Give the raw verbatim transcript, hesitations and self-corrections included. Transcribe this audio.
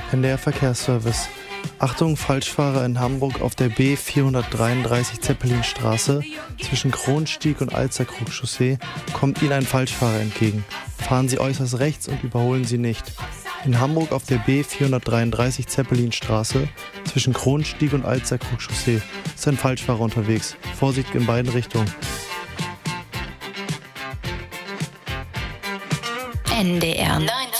N D R Verkehrsservice. Achtung, Falschfahrer in Hamburg auf der B vierhundertdreiunddreißig Zeppelinstraße zwischen Kronstieg und Alzerkrug-Chaussee kommt Ihnen ein Falschfahrer entgegen. Fahren Sie äußerst rechts und überholen Sie nicht. In Hamburg auf der B vierhundertdreiunddreißig Zeppelinstraße zwischen Kronstieg und Alzerkrug-Chaussee ist ein Falschfahrer unterwegs. Vorsicht in beiden Richtungen. N D R neunundneunzig